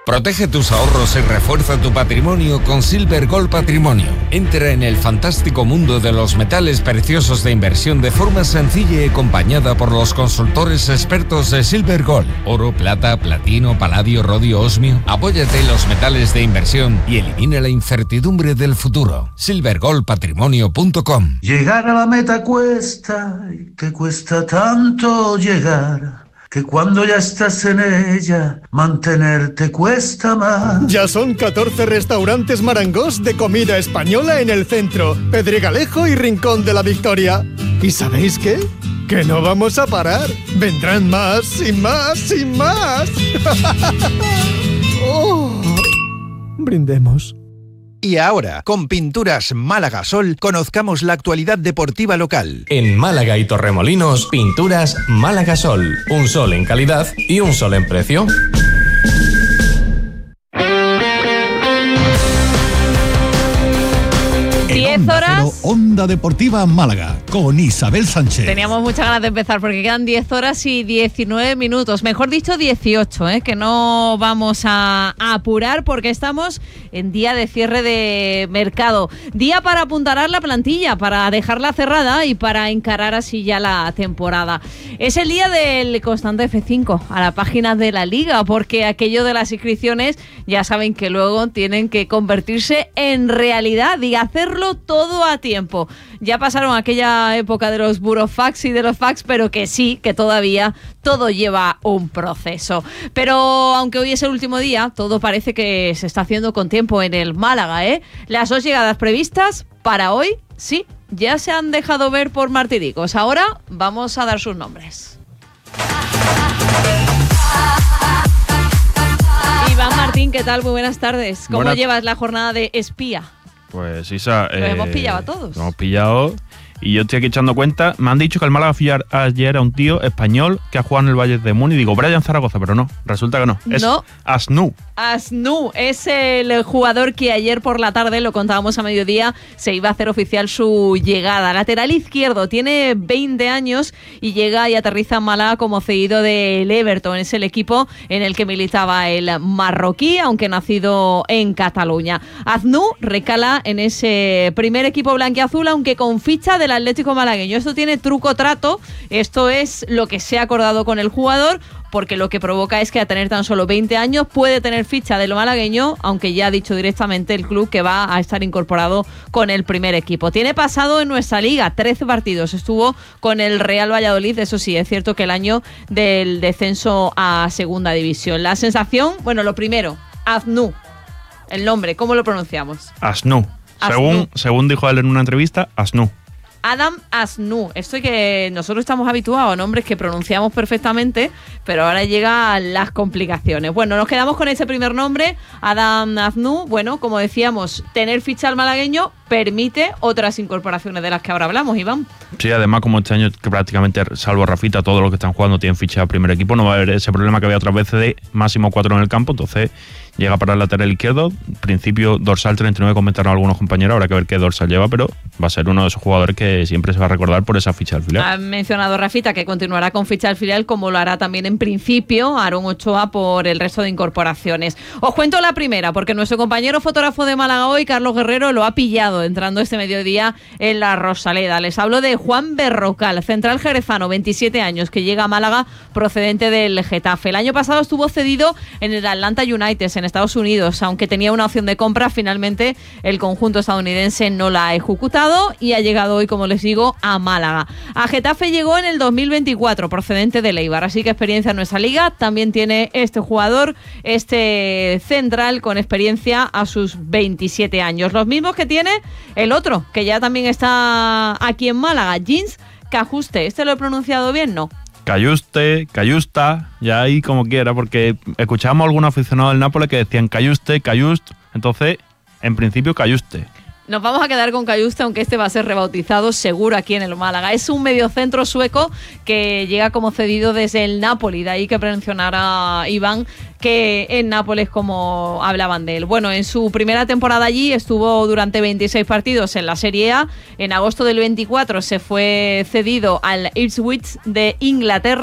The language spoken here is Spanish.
Protege tus ahorros y refuerza tu patrimonio con Silver Gold Patrimonio. Entra en el fantástico mundo de los metales preciosos de inversión de forma sencilla y acompañada por los consultores expertos de Silver Gold. Oro, plata, platino, paladio, rodio, osmio. Apóyate en los metales de inversión y elimina la incertidumbre del futuro. silvergoldpatrimonio.com. Llegar a la meta cuesta, y te cuesta tanto llegar, que cuando ya estás en ella, mantenerte cuesta más. Ya son 14 restaurantes Marangos de comida española en el centro, Pedregalejo y Rincón de la Victoria. ¿Y sabéis qué? Que no vamos a parar. Vendrán más y más y más. Oh. Brindemos. Y ahora, con Pinturas Málaga Sol, conozcamos la actualidad deportiva local. En Málaga y Torremolinos, Pinturas Málaga Sol. Un sol en calidad y un sol en precio. 10 horas. Onda Deportiva Málaga, con Isabel Sánchez. Teníamos muchas ganas de empezar porque quedan 10 horas y 19 minutos. Mejor dicho, 18, que no vamos a apurar porque estamos en día de cierre de mercado. Día para apuntalar la plantilla, para dejarla cerrada y para encarar así ya la temporada. Es el día del constante F5 a la página de la Liga, porque aquello de las inscripciones ya saben que luego tienen que convertirse en realidad y hacerlo todo a tiempo. Ya pasaron aquella época de los burofax y de los fax, pero que sí, que todavía todo lleva un proceso. Pero aunque hoy es el último día, todo parece que se está haciendo con tiempo en el Málaga, Las 2 llegadas previstas para hoy, sí, ya se han dejado ver por Martiricos. Ahora vamos a dar sus nombres. Iván Martín, ¿qué tal? Muy buenas tardes. ¿Cómo llevas la jornada de espía? Pues Isa... Los hemos pillado a todos. Nos hemos pillado y yo estoy aquí echando cuenta. Me han dicho que el Málaga fiar ayer a un tío español que ha jugado en el Bayern de Múnich. Digo, Brian Zaragoza, pero no, resulta que no. Es Asnú. Asnú es el jugador que ayer por la tarde, lo contábamos a mediodía, se iba a hacer oficial su llegada. Lateral izquierdo, tiene 20 años y llega y aterriza en Málaga como cedido del Everton. Es el equipo en el que militaba el marroquí, aunque nacido en Cataluña. Asnú recala en ese primer equipo blanquiazul, aunque con ficha del Atlético malagueño. Esto tiene truco trato, esto es lo que se ha acordado con el jugador, porque lo que provoca es que a tener tan solo 20 años puede tener ficha de lo malagueño, aunque ya ha dicho directamente el club que va a estar incorporado con el primer equipo. Tiene pasado en nuestra liga, 13 partidos, estuvo con el Real Valladolid, eso sí, es cierto que el año del descenso a segunda división. La sensación, bueno, lo primero, Asnú, el nombre, ¿cómo lo pronunciamos? Asnú. Según dijo él en una entrevista, Asnú. Adam Asnú, esto que nosotros estamos habituados a nombres que pronunciamos perfectamente, pero ahora llegan las complicaciones. Bueno, nos quedamos con ese primer nombre, Adam Asnú. Bueno, como decíamos, tener ficha al malagueño permite otras incorporaciones de las que ahora hablamos, Iván. Sí, además como este año que prácticamente, salvo Rafita, todos los que están jugando tienen ficha al primer equipo, no va a haber ese problema que había otras veces de máximo 4 en el campo, entonces llega para el lateral izquierdo, principio dorsal 39, comentaron algunos compañeros, habrá que ver qué dorsal lleva, pero va a ser uno de esos jugadores que siempre se va a recordar por esa ficha al filial. Ha mencionado Rafita que continuará con ficha al filial, como lo hará también en principio Aarón Ochoa por el resto de incorporaciones. Os cuento la primera, porque nuestro compañero fotógrafo de Málaga hoy, Carlos Guerrero, lo ha pillado entrando este mediodía en la Rosaleda. Les hablo de Juan Berrocal, central jerezano, 27 años, que llega a Málaga procedente del Getafe. El año pasado estuvo cedido en el Atlanta United en Estados Unidos, aunque tenía una opción de compra, finalmente el conjunto estadounidense no la ha ejecutado y ha llegado hoy, como les digo, a Málaga. A Getafe llegó en el 2024, procedente del Eibar, así que experiencia en nuestra liga también tiene este jugador, este central con experiencia a sus 27 años, los mismos que tiene el otro, que ya también está aquí en Málaga, Jeans Cajuste. ¿Este lo he pronunciado bien? No. Cayusta, ya ahí como quiera, porque escuchábamos a algún aficionado del Nápoles que decían Cayust, entonces, en principio Cayuste. Nos vamos a quedar con Cayuste, aunque este va a ser rebautizado seguro aquí en el Málaga. Es un mediocentro sueco que llega como cedido desde el Napoli, de ahí que mencionara Iván que en Nápoles, como hablaban de él. Bueno, en su primera temporada allí estuvo durante 26 partidos en la Serie A. En agosto del 24 se fue cedido al Ipswich de Inglaterra.